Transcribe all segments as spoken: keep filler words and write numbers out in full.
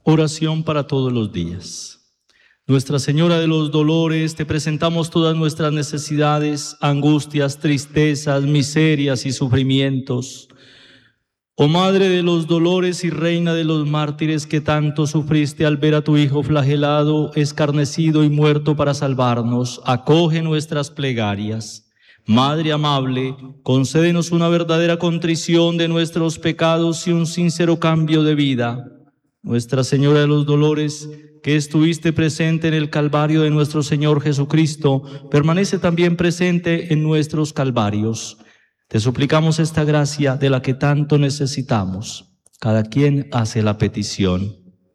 Oración para todos los días. Nuestra Señora de los Dolores, te presentamos todas nuestras necesidades, angustias, tristezas, miserias y sufrimientos. Oh Madre de los Dolores y Reina de los Mártires, que tanto sufriste al ver a tu Hijo flagelado, escarnecido y muerto para salvarnos, acoge nuestras plegarias. Madre amable, concédenos una verdadera contrición de nuestros pecados y un sincero cambio de vida. Nuestra Señora de los Dolores, que estuviste presente en el Calvario de nuestro Señor Jesucristo, permanece también presente en nuestros calvarios. Te suplicamos esta gracia de la que tanto necesitamos. Cada quien hace la petición.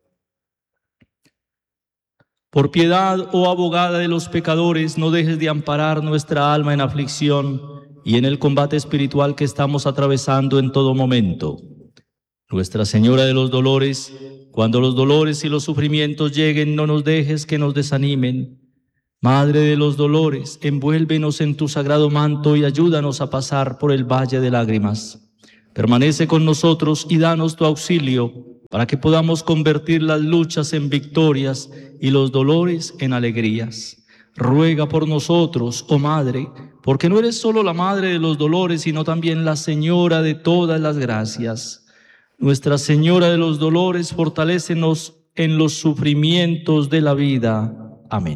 Por piedad, oh abogada de los pecadores, no dejes de amparar nuestra alma en aflicción y en el combate espiritual que estamos atravesando en todo momento. Nuestra Señora de los Dolores, cuando los dolores y los sufrimientos lleguen, no nos dejes que nos desanimen. Madre de los Dolores, envuélvenos en tu sagrado manto y ayúdanos a pasar por el valle de lágrimas. Permanece con nosotros y danos tu auxilio para que podamos convertir las luchas en victorias y los dolores en alegrías. Ruega por nosotros, oh Madre, porque no eres solo la Madre de los Dolores, sino también la Señora de todas las gracias. Nuestra Señora de los Dolores, fortalécenos en los sufrimientos de la vida. Amén.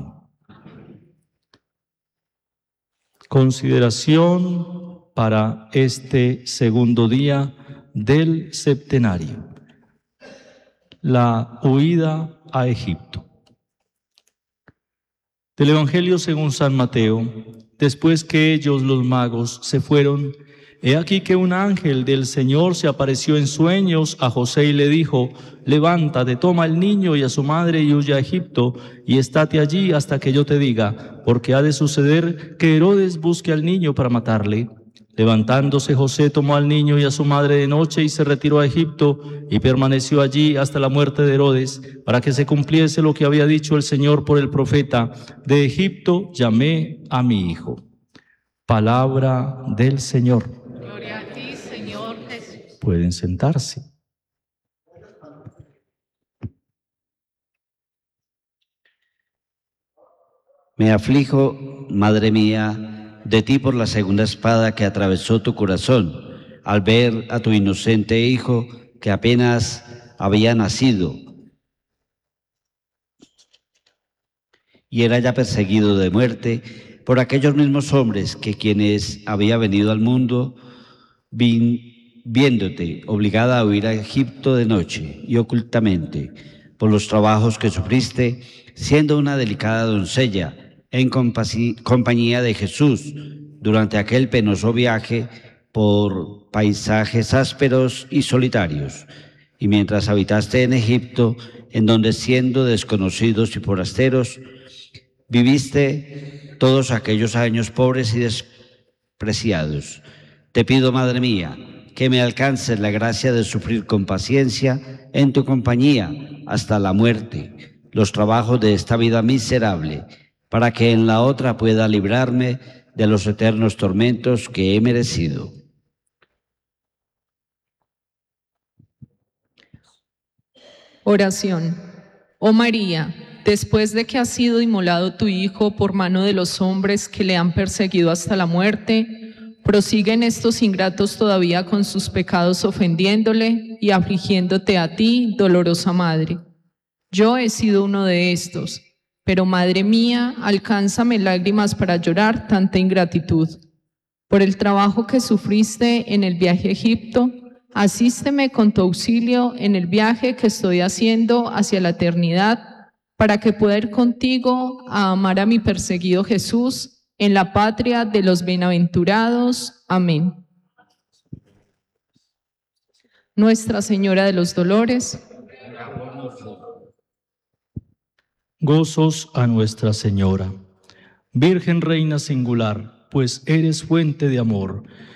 Consideración para este segundo día del septenario. La huida a Egipto. Del Evangelio según San Mateo. Después que ellos, los magos, se fueron, he aquí que un ángel del Señor se apareció en sueños a José y le dijo: levántate, toma al niño y a su madre y huye a Egipto, y estate allí hasta que yo te diga, porque ha de suceder que Herodes busque al niño para matarle. Levantándose José tomó al niño y a su madre de noche y se retiró a Egipto y permaneció allí hasta la muerte de Herodes, para que se cumpliese lo que había dicho el Señor por el profeta: de Egipto llamé a mi hijo. Palabra del Señor. Gloria a ti, Señor Jesús. Pueden sentarse. Me aflijo, Madre mía, de ti por la segunda espada que atravesó tu corazón, al ver a tu inocente hijo que apenas había nacido y era ya perseguido de muerte por aquellos mismos hombres que quienes había venido al mundo, vin, viéndote obligada a huir a Egipto de noche y ocultamente, por los trabajos que sufriste, siendo una delicada doncella, en compañía de Jesús, durante aquel penoso viaje por paisajes ásperos y solitarios, y mientras habitaste en Egipto, en donde siendo desconocidos y forasteros, viviste todos aquellos años pobres y despreciados. Te pido, Madre mía, que me alcances la gracia de sufrir con paciencia en tu compañía hasta la muerte los trabajos de esta vida miserable, para que en la otra pueda librarme de los eternos tormentos que he merecido. Oración. Oh María, después de que ha sido inmolado tu Hijo por mano de los hombres que le han perseguido hasta la muerte, prosiguen estos ingratos todavía con sus pecados ofendiéndole y afligiéndote a ti, dolorosa Madre. Yo he sido uno de estos, pero Madre mía, alcánzame lágrimas para llorar tanta ingratitud. Por el trabajo que sufriste en el viaje a Egipto, asísteme con tu auxilio en el viaje que estoy haciendo hacia la eternidad, para que pueda ir contigo a amar a mi perseguido Jesús en la patria de los bienaventurados. Amén. Nuestra Señora de los Dolores, Gozos a Nuestra Señora. Virgen Reina singular, pues eres fuente de amor,